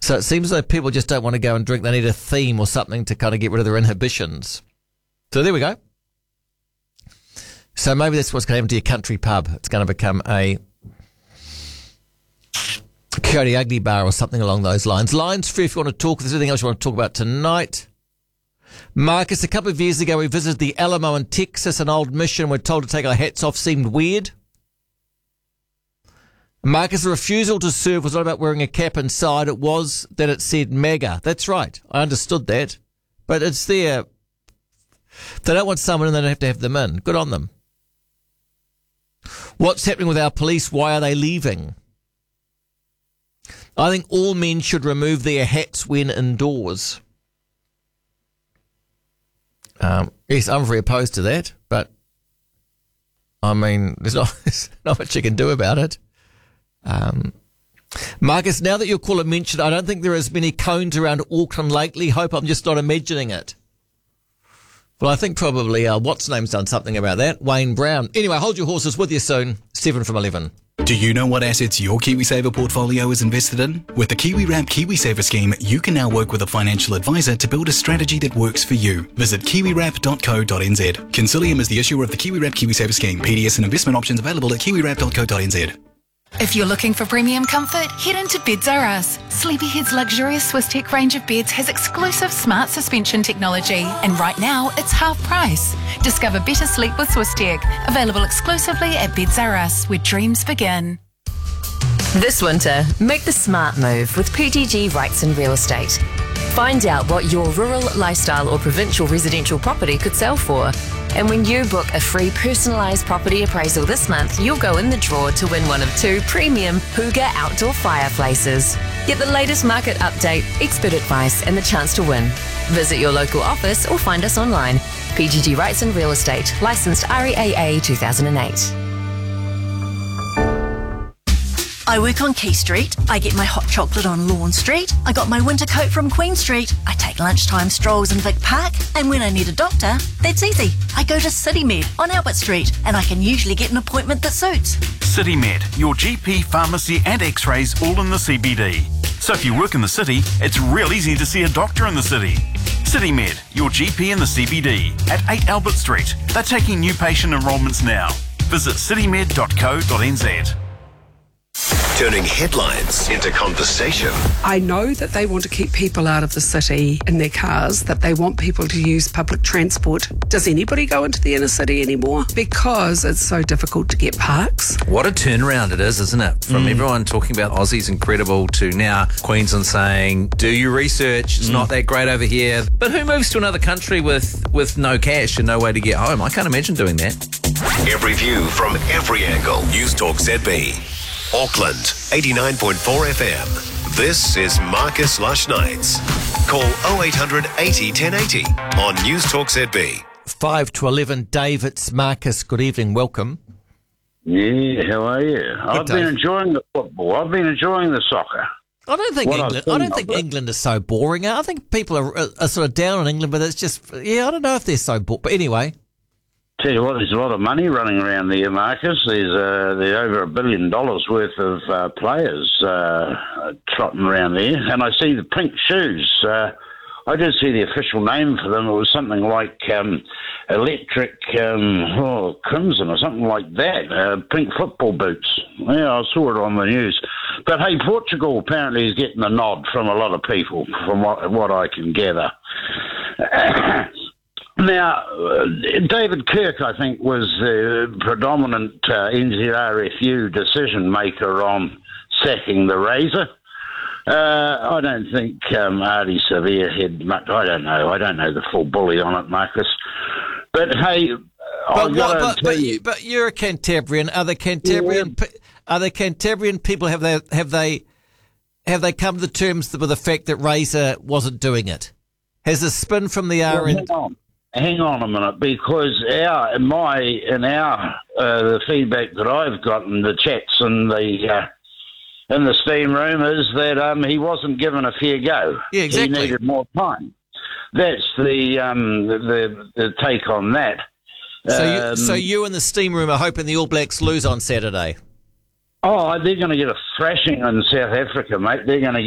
So it seems like people just don't want to go and drink. They need a theme or something to kind of get rid of their inhibitions. So there we go. So maybe that's what's going to happen to your country pub. It's going to become a Coyote Ugly bar or something along those lines. Lines free if you want to talk. If there's anything else you want to talk about tonight. Marcus, a couple of years ago we visited the Alamo in Texas, an old mission. We're told to take our hats off. Seemed weird. Marcus, the refusal to serve was not about wearing a cap inside. It was that it said MAGA. That's right. I understood that. But it's there. If they don't want someone in, they don't have to have them in. Good on them. What's happening with our police? Why are they leaving? I think all men should remove their hats when indoors. Yes, I'm very opposed to that, but I mean, there's not much you can do about it. Marcus, now that your caller mentioned, I don't think there are as many cones around Auckland lately. Hope I'm just not imagining it. Well, I think probably what's name's done something about that. Wayne Brown. Anyway, hold your horses. With you soon. 7 from 11. Do you know what assets your KiwiSaver portfolio is invested in? With the KiwiWrap KiwiSaver scheme, you can now work with a financial advisor to build a strategy that works for you. Visit kiwiwrap.co.nz. Consilium is the issuer of the KiwiWrap KiwiSaver scheme. PDS and investment options available at kiwiwrap.co.nz. If you're looking for premium comfort, head into Beds R Us. Sleepyhead's luxurious Swisstech range of beds has exclusive smart suspension technology, and right now it's half price. Discover better sleep with Swisstech. Available exclusively at Beds R Us, where dreams begin. This winter, make the smart move with PTG Rights and Real Estate. Find out what your rural, lifestyle or provincial residential property could sell for. And when you book a free personalised property appraisal this month, you'll go in the draw to win one of 2 premium Hooga outdoor fireplaces. Get the latest market update, expert advice and the chance to win. Visit your local office or find us online. PTG Rights and Real Estate, licensed REAA 2008. I work on Key Street. I get my hot chocolate on Lawn Street. I got my winter coat from Queen Street. I take lunchtime strolls in Vic Park. And when I need a doctor, that's easy. I go to CityMed on Albert Street, and I can usually get an appointment that suits. CityMed, your GP, pharmacy and x-rays all in the CBD. So if you work in the city, it's real easy to see a doctor in the city. CityMed, your GP in the CBD at 8 Albert Street. They're taking new patient enrolments now. Visit citymed.co.nz. Turning headlines into conversation. I know that they want to keep people out of the city in their cars, that they want people to use public transport. Does anybody go into the inner city anymore? Because it's so difficult to get parks. What a turnaround it is, isn't it? From everyone talking about Aussie's incredible to now Queensland saying, do your research, it's not that great over here. But who moves to another country with no cash and no way to get home? I can't imagine doing that. Every view from every angle. News Talk ZB. Auckland, 89.4 FM. This is Marcus Lush Nights. Call 0800 80 1080 on News Talk ZB. 5 to 11. Dave, it's Marcus. Good evening. Welcome. Yeah, how are you? I've Dave. been enjoying the football. I've been enjoying the soccer. I don't think England is so boring. I think people are sort of down on England, but it's just, I don't know if they're so boring. But anyway. Tell you what, there's a lot of money running around there, Marcus. There's over $1 billion worth of players trotting around there. And I see the pink shoes. I did see the official name for them. It was something like Electric Crimson or something like that. Pink football boots. Yeah, I saw it on the news. But hey, Portugal apparently is getting a nod from a lot of people, from what I can gather. Now, David Kirk, I think, was the predominant NZRFU decision maker on sacking the Razor. I don't think Artie Severe had much. I don't know. I don't know the full bully on it, Marcus. But hey, but you're a Cantabrian. Are the Cantabrian people have they come to terms with the fact that Razor wasn't doing it? Has the spin from the RN? Hang on a minute, because the feedback that I've gotten, the chats in the steam room is that he wasn't given a fair go. Yeah, exactly. He needed more time. That's the take on that. So you and the steam room are hoping the All Blacks lose on Saturday? Oh, they're going to get a thrashing in South Africa, mate. They're going to